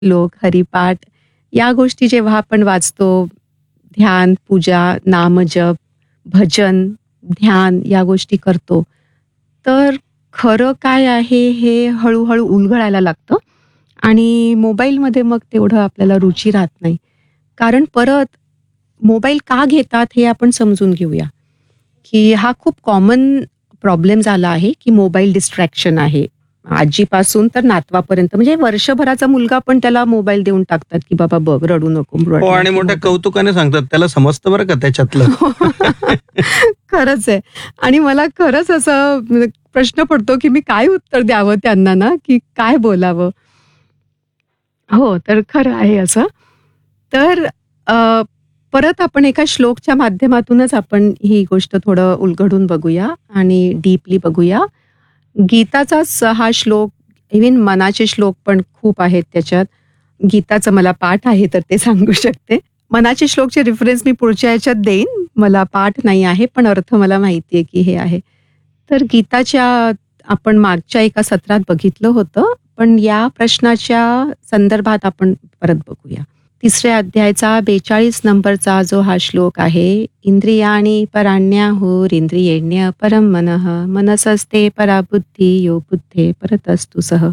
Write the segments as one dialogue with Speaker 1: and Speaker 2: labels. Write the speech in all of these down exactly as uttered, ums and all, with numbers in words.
Speaker 1: श्लोक, हरिपाठ या गोष्टी जेव्हा आपण वाचतो, ध्यान, पूजा, नामजप, भजन, ध्यान या गोष्टी करतो, तर खरं काय आहे हे हळू-हळू उलगडायला लागतं आणि मोबाईलमध्ये मग तेवढं आपल्याला रुची राहत नाही. कारण परत मोबाईल का घेतात हे आपण समजून घेऊया, की हा खूप कॉमन प्रॉब्लेम झाला आहे, की मोबाईल डिस्ट्रॅक्शन आहे. आजीपासून तर नातवापर्यंत म्हणजे वर्षभराचा मुलगा पण त्याला मोबाईल देऊन टाकतात, की बाबा बघ, रडू नको.
Speaker 2: हो,
Speaker 1: रडला
Speaker 2: आणि
Speaker 1: की
Speaker 2: मोठ्या
Speaker 1: मोबाईल.
Speaker 2: कौतुकाने सांगतात, त्याला समजतं बरं का त्याच्यातलं.
Speaker 1: खरंच आहे. आणि मला खरंच असं म्हणजे प्रश्न पडतो, की मी काय उत्तर द्यावं त्यांना ना, की काय बोलावं? हो, तर खरं आहे असं. तर अ, परत आपण एका श्लोकच्या माध्यमातूनच आपण ही गोष्ट थोडं उलगडून बघूया आणि डीपली बघूया. गीताचाच हा श्लोक, इव्हन मनाचे श्लोक पण खूप आहेत त्याच्यात. गीताचं मला पाठ आहे तर ते सांगू शकते. मनाचे श्लोकचे रेफरन्स मी पुढच्या ह्याच्यात देईन. मला पाठ नाही आहे, पण अर्थ मला माहिती आहे की हे आहे. तर गीताच्या आपण मागच्या एका सत्रात बघितलं होतं, पण या प्रश्नाच्या संदर्भात आपण परत बघूया. तिसऱ्या अध्यायाचा बेचाळीस नंबरचा जो हा श्लोक आहे, इंद्रियाणी पराण्याहुरिंद्रियेण्य परम मनः मनसस्ते परा बुद्धी यो बुद्धे परतस्तु सः.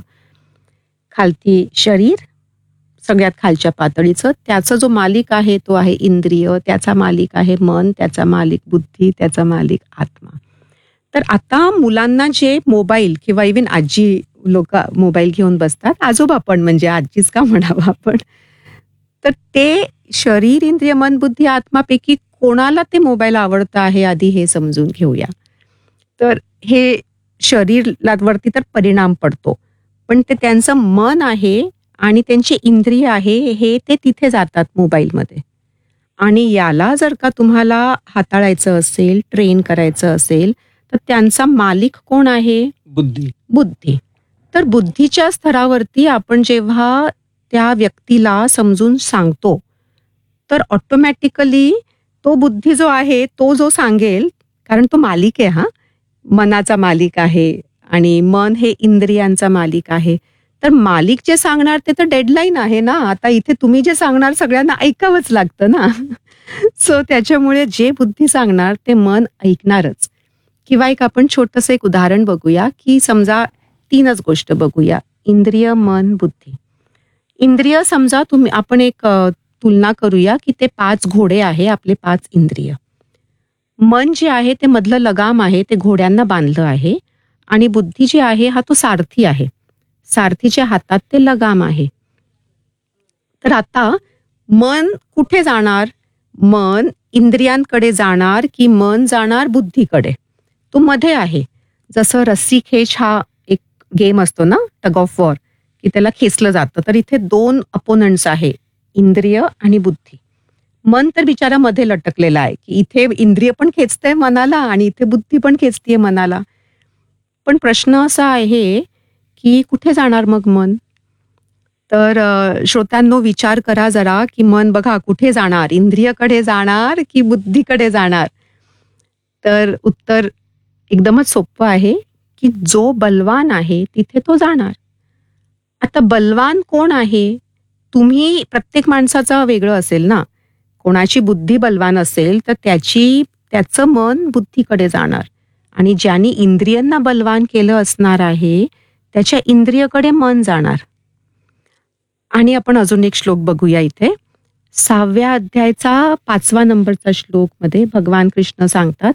Speaker 1: खालती शरीर, सगळ्यात खालच्या पातळीचं, त्याचा जो मालिक आहे तो आहे इंद्रिय, त्याचा मालिक आहे मन, त्याचा मालिक बुद्धी, त्याचा मालिक आत्मा. तर आता मुलांना जे मोबाईल किंवा इव्हन आजी लोक मोबाईल घेऊन बसतात, आजोबा पण म्हणजे आजीच का म्हणावं आपण, तर ते शरीर, इंद्रिय, मन, बुद्धी, आत्मापैकी कोणाला ते मोबाईल आवडतं आहे आधी हे समजून घेऊया. तर हे शरीरावरती तर परिणाम पडतो, पण ते त्यांचं मन आहे आणि त्यांचे इंद्रिय आहे हे ते तिथे जातात मोबाईलमध्ये. आणि याला जर का तुम्हाला हाताळायचं असेल, ट्रेन करायचं असेल, तर त्यांचा मालिक कोण आहे?
Speaker 2: बुद्धी.
Speaker 1: बुद्धी. तर बुद्धीच्या स्तरावरती आपण जेव्हा त्या व्यक्तीला समजून सांगतो, तर ऑटोमॅटिकली तो बुद्धी जो आहे तो जो सांगेल, कारण तो मालिक आहे, हा मनाचा मालिक आहे आणि मन हे इंद्रियांचा मालिक आहे. तर मालिक जे सांगणार ते तर डेडलाईन आहे ना. आता इथे तुम्ही जे सांगणार सगळ्यांना ऐकावंच लागतं ना. सो त्याच्यामुळे जे बुद्धी सांगणार ते मन ऐकणारच. किंवा एक आपण छोटंसं एक उदाहरण बघूया, की समजा तीनच गोष्ट बघूया, इंद्रिय, मन, बुद्धी. इंद्रिय समजा तुम्ही आपण एक अ, तुलना करूया, की ते पाच घोडे आहे आपले पाच इंद्रिय. मन जे आहे ते मधलं लगाम आहे, ते घोड्यांना बांधलं आहे आणि बुद्धी जी आहे हा तो सारथी आहे. सारथीच्या हातात ते लगाम आहे. तर आता मन कुठे जाणार? मन इंद्रियांकडे जाणार की मन जाणार बुद्धीकडे? तो मध्ये आहे. जसं रस्सी खेच हा एक गेम असतो ना, टग ऑफ वॉर, की त्याला खेचलं जातं. तर इथे दोन अपोनंट्स आहे, इंद्रिय आणि बुद्धी. मन तर बिचारा मध्ये लटकलेला आहे, की इथे इंद्रिय पण खेचतंय मनाला आणि इथे बुद्धी पण खेचतीये मनाला. पण प्रश्न असा आहे, की कुठे जाणार मग मन? तर अ, श्रोत्यांनो विचार करा जरा, की मन बघा कुठे जाणार? इंद्रियकडे जाणार की बुद्धीकडे जाणार? तर उत्तर एकदमच सोपं आहे, की जो बलवान आहे तिथे तो जाणार. आता बलवान कोण आहे? तुम्ही प्रत्येक माणसाचं वेगळं असेल ना. कोणाची बुद्धी बलवान असेल तर त्याची त्याचं मन बुद्धीकडे जाणार आणि ज्यांनी इंद्रियांना बलवान केलं असणार आहे त्याच्या इंद्रियकडे मन जाणार. आणि आपण अजून एक श्लोक बघूया इथे. सहाव्या अध्यायाचा पाचवा नंबरचा श्लोक मध्ये भगवान कृष्ण सांगतात,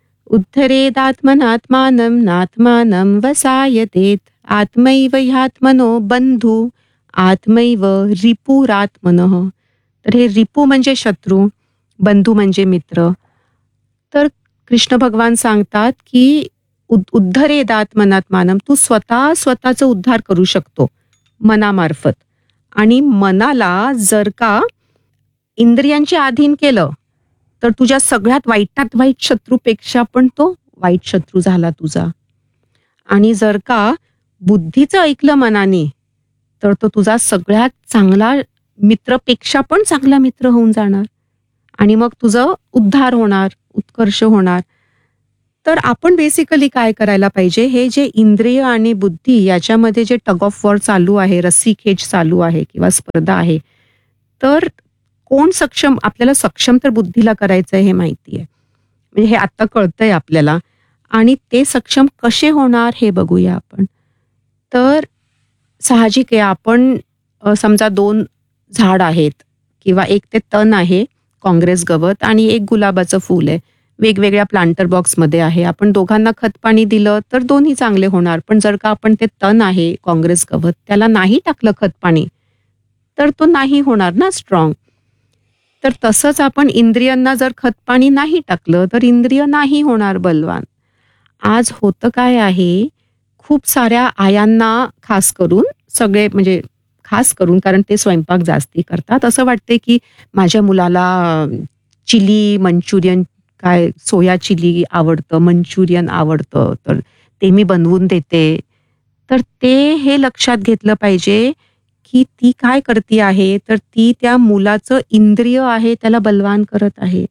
Speaker 1: उद्धरेदात्मनात्मानं नात्मानं वसायतेत आत्मैव ह्यात्मनो बंधू आत्मैव रिपुरात्मनः. तर हे रिपू म्हणजे शत्रू, बंधू म्हणजे मित्र. तर कृष्ण भगवान सांगतात की उद्धरेदात्मनात्मानं, तू स्वतः स्वतःचा उद्धार करू शकतो मनामार्फत. आणि मनाला जर का इंद्रियांच्या अधीन केलं तर तुझ्या सगळ्यात वाईटात वाईट शत्रूपेक्षा पण तो वाईट शत्रू झाला तुझा. आणि जर का बुद्धीचं ऐकलं मनाने तर तो तुझा सगळ्यात चांगला मित्रपेक्षा पण चांगला मित्र होऊन जाणार आणि मग तुझं उद्धार होणार, उत्कर्ष होणार. तर आपण बेसिकली काय करायला पाहिजे, हे जे इंद्रिय आणि बुद्धी याच्यामध्ये जे टग ऑफ वॉर चालू आहे, रस्सीखेच चालू आहे किंवा स्पर्धा आहे, तर कोण सक्षम, आपल्याला सक्षम तर बुद्धीला करायचं आहे हे माहिती आहे. म्हणजे हे आता कळतंय आपल्याला. आणि ते सक्षम कसे होणार हे बघूया आपण. तर साहजिक आहे, आपण अ, समजा दोन झाड आहेत किंवा एक ते तण आहे काँग्रेस गवत आणि एक गुलाबाचं फूल आहे. वेगवेगळ्या प्लांटर बॉक्समध्ये आहे. आपण दोघांना खत पाणी दिलं तर दोन्ही चांगले होणार. पण जर का आपण ते तण आहे काँग्रेस गवत त्याला नाही टाकलं खत पाणी तर तो नाही होणार ना स्ट्रॉंग. तर तसंच आपण इंद्रियांना जर खत पाणी नाही टाकलं तर इंद्रिय नाही होणार बलवान. आज होतं काय आहे, खूप साऱ्या आयांना खास करून, सगळे म्हणजे खास करून कारण ते स्वयंपाक जास्ती करतात, असं वाटते की माझ्या मुलाला चिली मंचुरियन, काय सोया चिली आवडतं, मंचुरियन आवडतं, तर ते मी बनवून देते. तर ते हे लक्षात घेतलं पाहिजे की ती काय करते आहे, तर ती त्या मुलाचं इंद्रिय आहे त्याला बलवान करत आहे.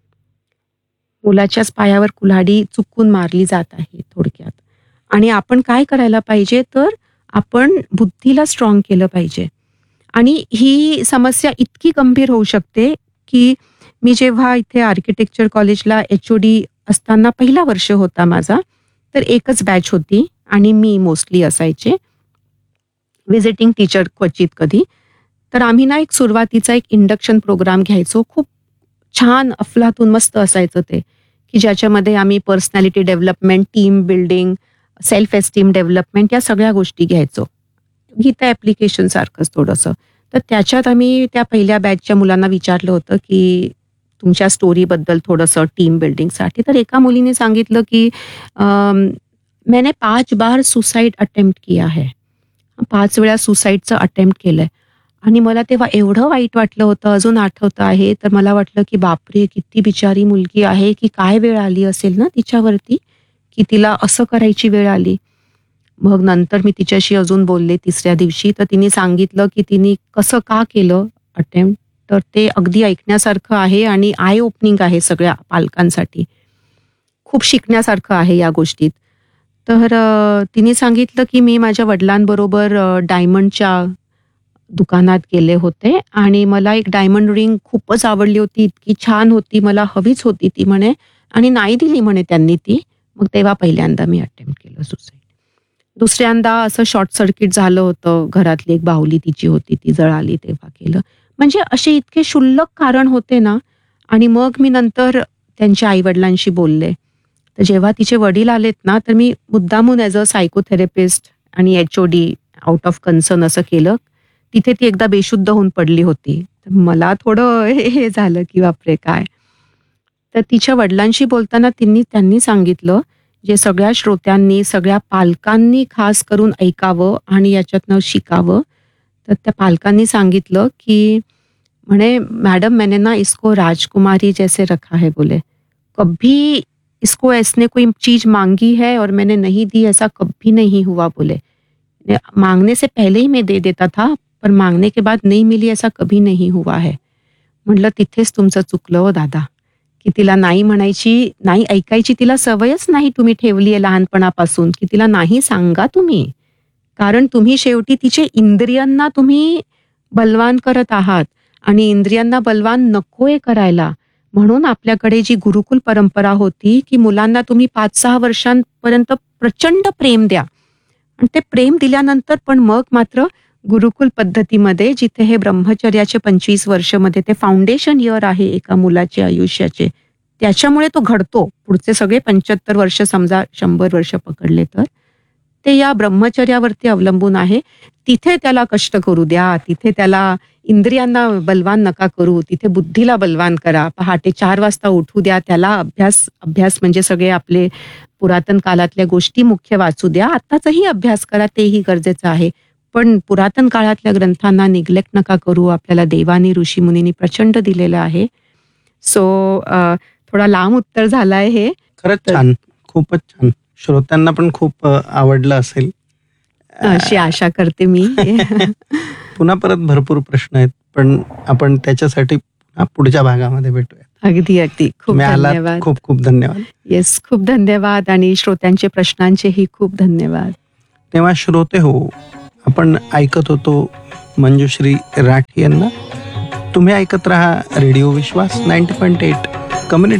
Speaker 1: मुलाच्याच पायावर कुल्हाडी चुकून मारली जात आहे थोडक्यात. आणि आपण काय करायला पाहिजे, तर आपण बुद्धीला स्ट्रॉंग केलं पाहिजे. आणि ही समस्या इतकी गंभीर होऊ शकते की मी जेव्हा इथे आर्किटेक्चर कॉलेजला एच ओ डी असताना, पहिला वर्ष होता माझा, तर एकच बॅच होती आणि मी मोस्टली असायचे, व्हिजिटिंग टीचर क्वचित कधी. तर आम्ही ना एक सुरुवातीचा एक इंडक्शन प्रोग्राम घ्यायचो. खूप छान अफलातून मस्त असायचं ते, की ज्याच्यामध्ये आम्ही personality development, team building, self esteem development या सगळ्या गोष्टी घ्यायचो. गीता ॲप्लिकेशन सारखंच थोडंसं. तर त्याच्यात आम्ही त्या पहिल्या बॅचच्या मुलांना विचारलं होतं की तुमच्या स्टोरीबद्दल थोडंसं टीम बिल्डिंगसाठी. तर एका मुलीने सांगितलं की अम, मैंने पाच बार सुसाईड अटेम्प्ट किया है. पाच वेळा सुसाईडचं अटेम्प्ट केलंय. आणि मला तेव्हा एवढं वाईट वाटलं होतं, अजून आठवतं आहे. तर मला वाटलं की बापरे, किती बिचारी मुलगी आहे, की काय वेळ आली असेल ना तिच्यावरती, की तिला असं करायची वेळ आली. मग नंतर मी तिच्याशी अजून बोलले तिसऱ्या दिवशी, तर तिने सांगितलं की तिने कसं का केलं अटेम्प्ट. तर ते अगदी ऐकण्यासारखं आहे आणि आय ओपनिंग आहे सगळ्या पालकांसाठी. खूप शिकण्यासारखं आहे या गोष्टीत. तर अ, तिने सांगितलं की मी माझ्या वडिलांबरोबर अ, डायमंडच्या दुकानात गेले होते आणि मला एक डायमंड रिंग खूपच आवडली होती, इतकी छान होती, मला हवीच होती ती म्हणे, आणि नाही दिली म्हणे त्यांनी ती. मग तेव्हा पहिल्यांदा मी अटेम्प्ट केलं सुसाईड. दुसऱ्यांदा असं शॉर्ट सर्किट झालं होतं, घरातली एक बाहुली तिची होती ती जळाली, तेव्हा केलं. म्हणजे असे इतके क्षुल्लक कारण होते ना. आणि मग मी नंतर त्यांच्या आईवडिलांशी बोलले. तर जेव्हा तिचे वडील आलेत ना, तर मी मुद्दामून ॲज अ सायकोथेरपिस्ट आणि H O D out of concern असं केलं. तिथे ती एकदा बेशुद्ध होऊन पडली होती. तर मला थोडं हे हे झालं की बापरे काय. तर तिच्या वडिलांशी बोलताना त्यांनी त्यांनी सांगितलं, जे सगळ्या श्रोत्यांनी, सगळ्या पालकांनी खास करून ऐकावं आणि याच्यातनं शिकावं. तर त्या पालकांनी सांगितलं की म्हणे, मॅडम मैंने ना इसको राजकुमारी जैसे रखा है बोले. कभी इसको इसने कोई चीज मांगी है और मैंने नहीं दी, ऐसा कभी नहीं हुआ बोले. मांगने से पहले ही मैं दे देता था, पर मांगने के बाद नहीं मिली ऐसा कभी नहीं हुआ है. म्हटलं तिथेच तुमचं चुकलं हो दादा, की तिला नाही म्हणायची, नाही ऐकायची तिला सवयच नाही तुम्ही ठेवली आहे लहानपणापासून, की तिला नाही सांगा तुम्ही. कारण तुम्ही शेवटी तिचे इंद्रियांना तुम्ही बलवान करत आहात आणि इंद्रियांना बलवान नकोय करायला. म्हणून आपल्याकडे जी गुरुकुल परंपरा होती, की मुलांना तुम्ही पाच सहा वर्षांपर्यंत प्रचंड प्रेम द्या आणि ते प्रेम दिल्यानंतर पण मग मात्र गुरुकुल पद्धतीमध्ये, जिथे हे ब्रह्मचर्याचे पंचवीस वर्षमध्ये ते फाउंडेशन इयर आहे एका मुलाचे आयुष्याचे, त्याच्यामुळे तो घडतो. पुढचे सगळे पंच्याहत्तर वर्ष समजा शंभर वर्ष पकडले तर ते या ब्रह्मचर्यावरती अवलंबून आहे. तिथे त्याला कष्ट करू द्या, तिथे त्याला इंद्रियांना बलवान नका करू, तिथे बुद्धीला बलवान करा. पहाटे चार वाजता उठू द्या, त्याला अभ्यास अभ्यास म्हणजे सगळे आपले पुरातन काळातल्या गोष्टी मुख्य वाचू द्या. आत्ताचाही अभ्यास करा, तेही गरजेचं आहे. पण पुरातन काळातल्या ग्रंथांना निग्लेक्ट नका करू. आपल्याला देवानी ऋषीमुनींनी प्रचंड दिलेलं आहे. सो थोडा लांब उत्तर झालंय हे.
Speaker 2: खरंच छान, खूपच छान. श्रोत्यांना पण खूप अ, आवडलं असेल
Speaker 1: अशी आशा करते मी.
Speaker 2: पुन्हा परत भरपूर प्रश्न आहेत, पण आपण त्याच्यासाठी पुन्हा पुढच्या भागामध्ये भेटूया.
Speaker 1: अगदी अगदी खूप
Speaker 2: तुम्ही आलात,
Speaker 1: धन्यवाद.
Speaker 2: खूप खूप धन्यवाद.
Speaker 1: येस, खूप धन्यवाद आणि श्रोत्यांचे प्रश्नांचेही खूप धन्यवाद.
Speaker 2: तेव्हा श्रोते हो, आपण ऐकत होतो मंजुश्री राठी यांना. तुम्ही ऐकत राहा रेडिओ विश्वास नाईन्टी पॉईंट एट कम्युनिटी